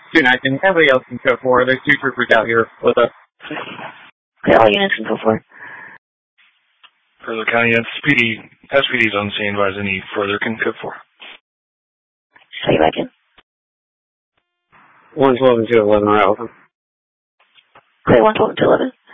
219, everybody else can code 4. There's 2 troopers out here with us. Okay, all units can code 4. Further County, SPD's on scene. Advise any further can code 4. Say back in. 112 and 211 are open. Okay, 112 and 211.